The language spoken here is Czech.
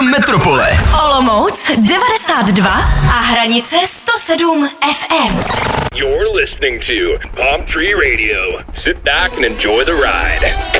Rádio Metropole. Olomouc 92 a hranice 107 FM. You're listening to Palm Tree Radio. Sit back and enjoy the ride.